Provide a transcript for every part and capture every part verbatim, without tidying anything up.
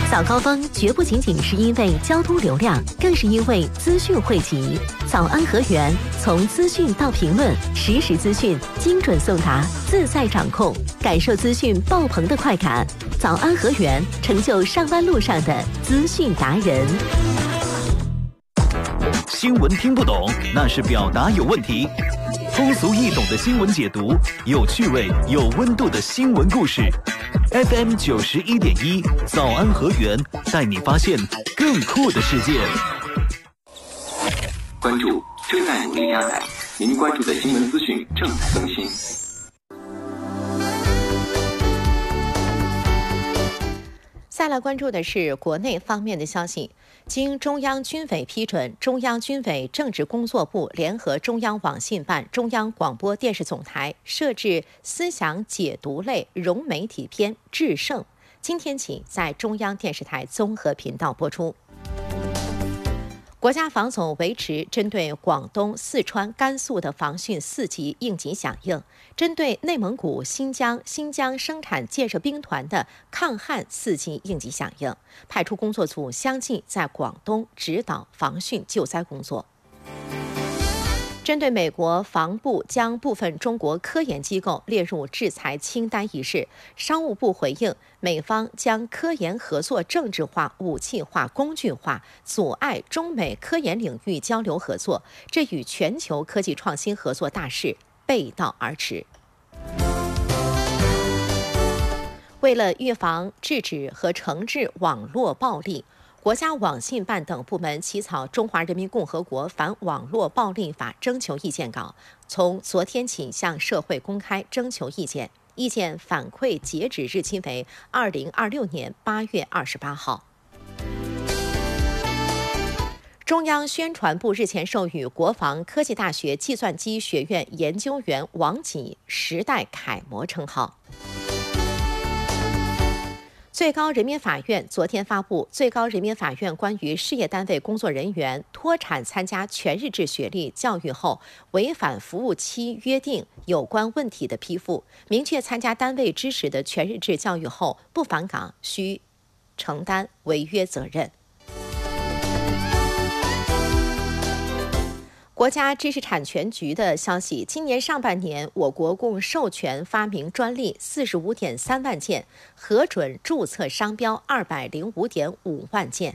早高峰绝不仅仅是因为交通流量，更是因为资讯汇集。早安河源，从资讯到评论，实时资讯精准送达，自在掌控，感受资讯爆棚的快感。早安河源，成就上班路上的资讯达人。 新闻听不懂，那是表达有问题。通俗易懂的新闻解读，有趣味、有温度的新闻故事。F M 九十一点一，早安河源，带你发现更酷的世界。 关注正在努力加载，您关注的新闻资讯正在更新。 再来关注的是国内方面的消息。经中央军委批准，中央军委政治工作部联合中央网信办、中央广播电视总台设置思想解读类融媒体片《制胜》，今天起在中央电视台综合频道播出。国家防总维持针对广东、四川、甘肃的防汛四级应急响应，针对内蒙古、新疆、新疆生产建设兵团的抗旱四级应急响应，派出工作组相继在广东指导防汛救灾工作。针对美国防部将部分中国科研机构列入制裁清单一事，商务部回应美方将科研合作政治化、武器化、工具化，阻碍中美科研领域交流合作，这与全球科技创新合作大势背道而驰。为了预防、制止和惩治网络暴力，国家网信办等部门起草《中华人民共和国反网络暴力法》征求意见稿，从昨天起向社会公开征求意见，意见反馈截止日期为二零二六年八月二十八号。中央宣传部日前授予国防科技大学计算机学院研究员王吉时代楷模称号。最高人民法院昨天发布《最高人民法院关于事业单位工作人员脱产参加全日制学历教育后违反服务期约定有关问题的批复》，明确参加单位支持的全日制教育后不返岗需承担违约责任。国家知识产权局的消息，今年上半年，我国共授权发明专利四十五点三万件，核准注册商标二百零五点五万件。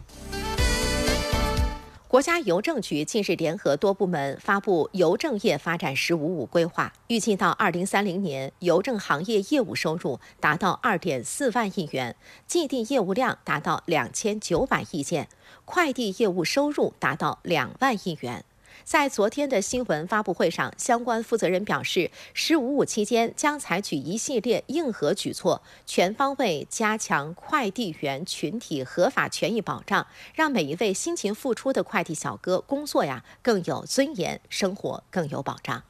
国家邮政局近日联合多部门发布邮政业发展“十五五”规划，预计到二零三零年，邮政行业业务收入达到二点四万亿元，寄递业务量达到两千九百亿件，快递业务收入达到两万亿元。在昨天的新闻发布会上，相关负责人表示，“十五五”期间将采取一系列硬核举措，全方位加强快递员群体合法权益保障，让每一位辛勤付出的快递小哥工作呀更有尊严，生活更有保障。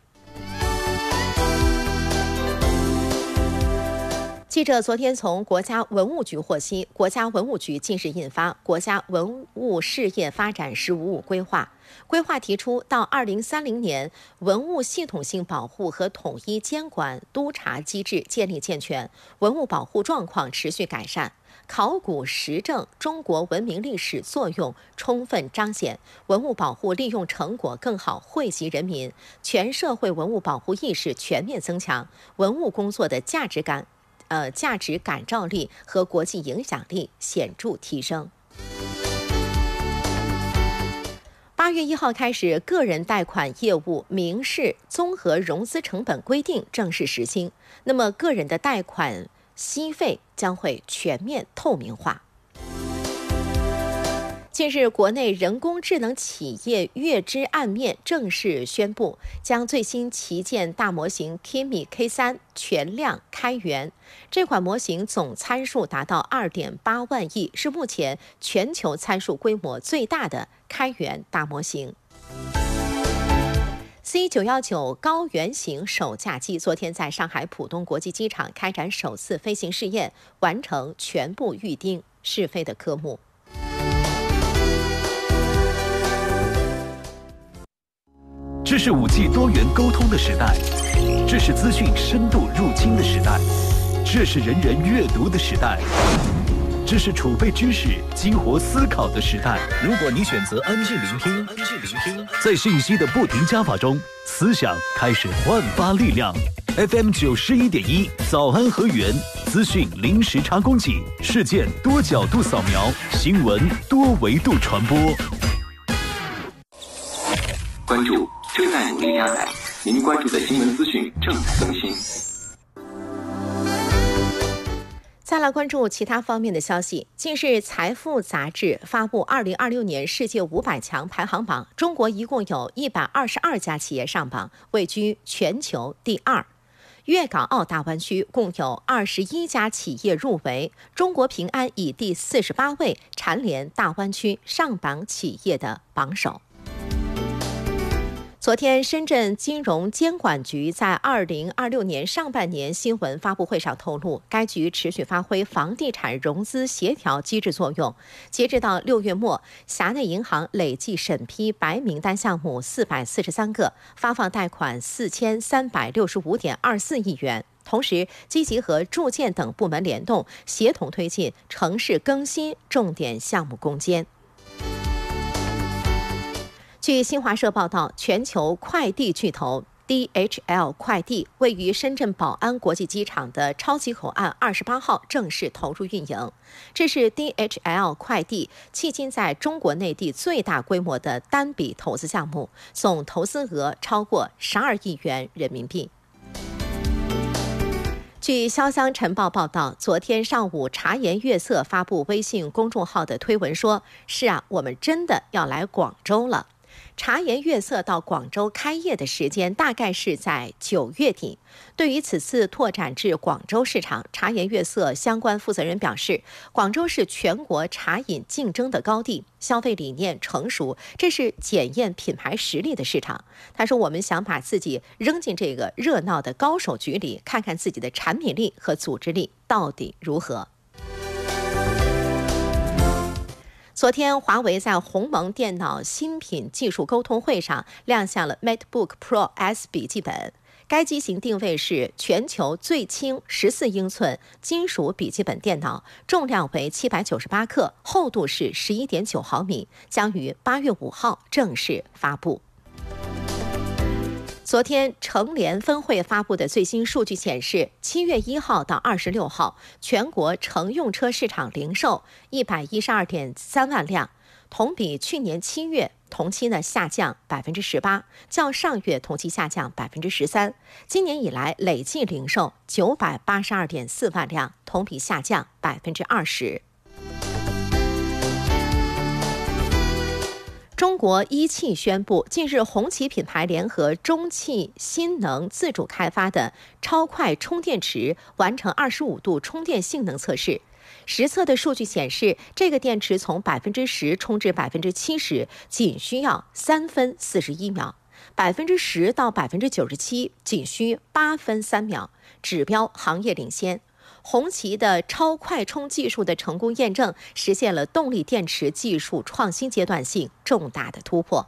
记者昨天从国家文物局获悉，国家文物局近日印发《国家文物事业发展“十五五”规划》，规划提出，到二零三零年，文物系统性保护和统一监管督查机制建立健全，文物保护状况持续改善，考古实证中国文明历史作用充分彰显，文物保护利用成果更好惠及人民，全社会文物保护意识全面增强，文物工作的价值感。呃，价值感召力和国际影响力显著提升。八月一号开始，个人贷款业务明示综合融资成本规定正式实行，那么个人的贷款息费将会全面透明化。近日，国内人工智能企业月之暗面正式宣布，将最新旗舰大模型 Kimi K 三 全量开源。这款模型总参数达到 二点八万亿，是目前全球参数规模最大的开源大模型。C 九一九 高原型首架机昨天在上海浦东国际机场开展首次飞行试验，完成全部预定试飞的科目。 这是 五 G 多元沟通的时代，这是资讯深度入侵的时代，这是人人阅读的时代，这知识储备知识、激活思考的时代。如果你选择安静聆听，安静聆听，在信息的不停加法中，思想开始焕发力量。F M 九十一点一，早安和源，资讯零时差供给，事件多角度扫描，新闻多维度传播。 关注正在努力亚台，您关注的新闻资讯正在更新。 再来关注其他方面的消息。近日，《财富》杂志发布二零二六年世界五百强排行榜，中国一共有一百二十二家企业上榜，位居全球第二。粤港澳大湾区共有二十一家企业入围，中国平安以第四十八位蝉联大湾区上榜企业的榜首。昨天，深圳金融监管局在二零二六年上半年新闻发布会上透露，该局持续发挥房地产融资协调机制作用。截止到六月末，辖内银行累计审批白名单项目四百四十三个，发放贷款四千三百六十五点二四亿元。同时，积极和住建等部门联动，协同推进城市更新重点项目攻坚。据新华社报道，全球快递巨头 D H L 快递位于深圳宝安国际机场的超级口岸二十八号正式投入运营。这是 D H L 快递迄今在中国内地最大规模的单笔投资项目，总投资额超过十二亿元人民币。据潇湘晨报报道，昨天上午，茶颜悦色发布微信公众号的推文说：“是啊，我们真的要来广州了。”茶颜悦色到广州开业的时间大概是在九月底。对于此次拓展至广州市场，茶颜悦色相关负责人表示，广州是全国茶饮竞争的高地，消费理念成熟，这是检验品牌实力的市场。他说，我们想把自己扔进这个热闹的高手局里，看看自己的产品力和组织力到底如何。昨天，华为在鸿蒙电脑新品技术沟通会上亮相了 MateBook Pro S 笔记本。该机型定位是全球最轻十四英寸金属笔记本电脑，重量为七百九十八克，厚度是十一点九毫米，将于八月五号正式发布。昨天，成联分会发布的最新数据显示，七月一号到二十六号，全国乘用车市场零售一百一十二点三万辆，同比去年七月同期呢下降百分之十八，较上月同期下降百分之十三。今年以来累计零售九百八十二点四万辆，同比下降百分之二十。中国一汽宣布，近日红旗品牌联合中汽新能自主开发的超快充电池完成二十五度充电性能测试。实测的数据显示，这个电池从百分之十充至百分之七十仅需要三分四十一秒，百分之十到百分之九十七仅需八分三秒，指标行业领先。红旗的超快充技术的成功验证，实现了动力电池技术创新阶段性重大的突破。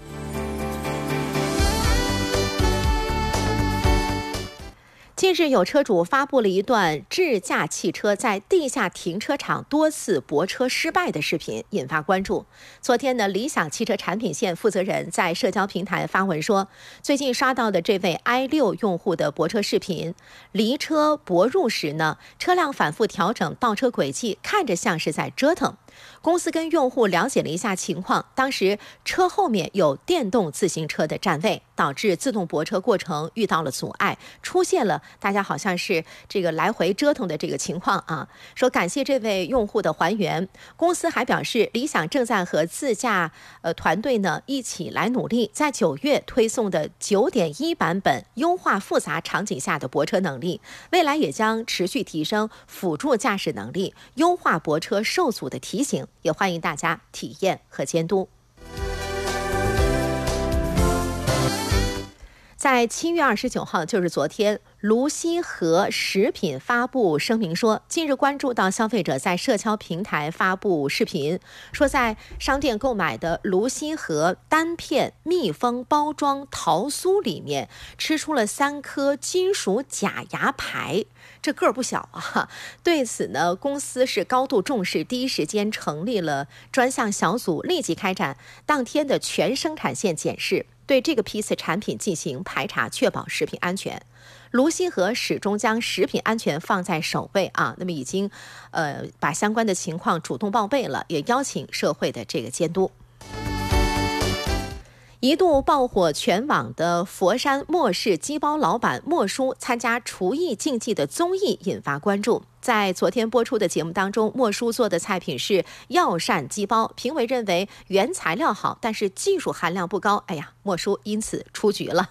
近日，有车主发布了一段智驾汽车在地下停车场多次泊车失败的视频，引发关注。昨天呢，理想汽车产品线负责人在社交平台发文说，最近刷到的这位 i 六 用户的泊车视频，离车泊入时呢，车辆反复调整倒车轨迹，看着像是在折腾。公司跟用户了解了一下情况，当时车后面有电动自行车的占位，导致自动泊车过程遇到了阻碍，出现了大家好像是这个来回折腾的这个情况啊。说感谢这位用户的还原。公司还表示，理想正在和自驾呃团队呢一起来努力，在九月推送的 九点一 版本优化复杂场景下的泊车能力，未来也将持续提升辅助驾驶能力，优化泊车受阻的提醒，也欢迎大家体验和监督。 在七月二十九号，就是昨天，卢溪和食品发布声明说，近日关注到消费者在社交平台发布视频，说在商店购买的卢溪和单片密封包装桃酥里面吃出了三颗金属假牙牌，这个儿不小啊。对此呢，公司是高度重视，第一时间成立了专项小组，立即开展当天的全生产线检视，对这个批次产品进行排查，确保食品安全。卢溪和始终将食品安全放在首位啊，那么已经呃把相关的情况主动报备了，也邀请社会的这个监督。一度爆火全网的佛山莫氏鸡包老板莫叔参加厨艺竞技的综艺引发关注。在昨天播出的节目当中，莫叔做的菜品是药膳鸡包，评委认为原材料好，但是技术含量不高，哎呀，莫叔因此出局了。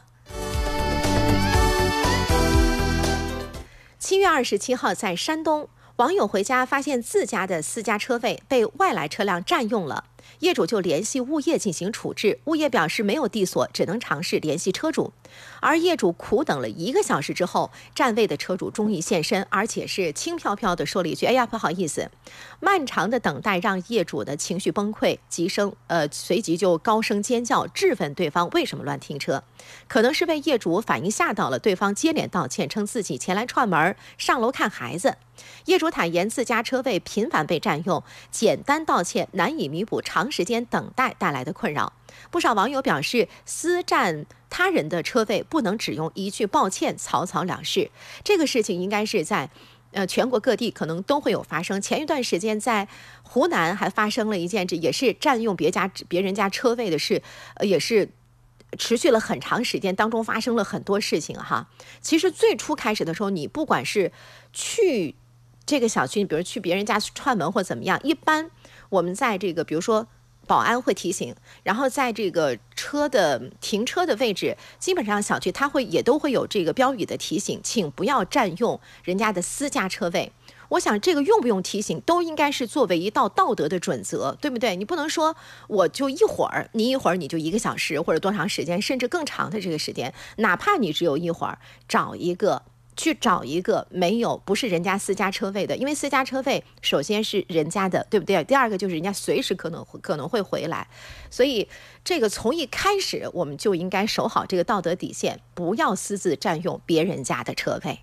七月二十七号，在山东，网友回家发现自家的私家车位被外来车辆占用了，业主就联系物业进行处置，物业表示没有地锁，只能尝试联系车主。而业主苦等了一个小时之后，占位的车主终于现身，而且是轻飘飘地说了一句：“哎呀，不好意思。”漫长的等待让业主的情绪崩溃，急声呃随即就高声尖叫，质问对方为什么乱停车。可能是被业主反应吓到了，对方接连道歉，称自己前来串门，上楼看孩子。业主坦言自家车位频繁被占用，简单道歉难以弥补长时间等待带来的困扰。不少网友表示，私占他人的车位不能只用一句抱歉草草了事。这个事情应该是在呃全国各地可能都会有发生。前一段时间在湖南还发生了一件，这也是占用别家别人家车位的事，呃、也是持续了很长时间，当中发生了很多事情哈。其实最初开始的时候，你不管是去这个小区，比如去别人家串门或怎么样，一般我们在这个比如说保安会提醒，然后在这个车的停车的位置，基本上小区它会也都会有这个标语的提醒，请不要占用人家的私家车位。我想这个用不用提醒都应该是作为一道道德的准则，对不对？你不能说我就一会儿，你一会儿你就一个小时或者多长时间，甚至更长的这个时间，哪怕你只有一会儿，找一个去找一个没有不是人家私家车位的，因为私家车位首先是人家的，对不对？第二个就是人家随时可能可能会回来，所以这个从一开始我们就应该守好这个道德底线，不要私自占用别人家的车位。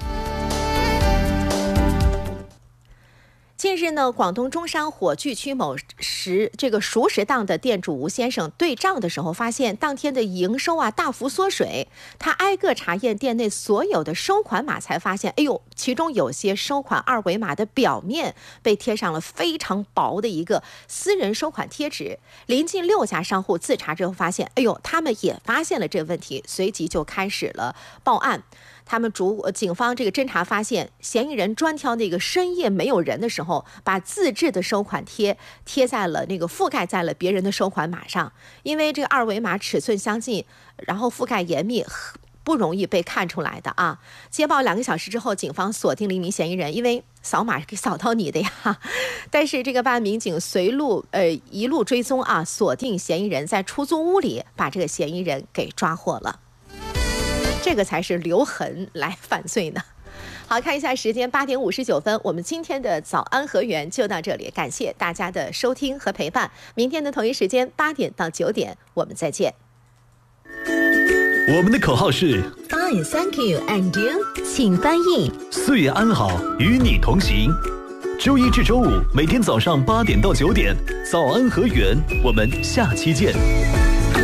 近日呢，广东中山火炬区某食这个熟食档的店主吴先生对账的时候，发现当天的营收啊大幅缩水。他挨个查验店内所有的收款码，才发现，哎呦，其中有些收款二维码的表面被贴上了非常薄的一个私人收款贴纸。临近六家商户自查之后发现，哎呦，他们也发现了这个问题，随即就开始了报案。他们主警方这个侦查发现，嫌疑人专挑那个深夜没有人的时候，把自制的收款贴贴在了那个覆盖在了别人的收款码上。因为这个二维码尺寸相近，然后覆盖严密，不容易被看出来的啊。接报两个小时之后，警方锁定了一名嫌疑人，因为扫码是可以扫到你的呀。但是这个办案民警随路呃一路追踪啊，锁定嫌疑人，在出租屋里把这个嫌疑人给抓获了。这个才是留痕来犯罪呢。好，看一下时间，八点五十九分，我们今天的早安河源就到这里，感谢大家的收听和陪伴。明天的同一时间八点到九点，我们再见。 我们的口号是 Fine, thank you, and you？ 请翻译。 岁月安好，与你同行。周一至周五每天早上八点到九点，早安河源，我们下期见。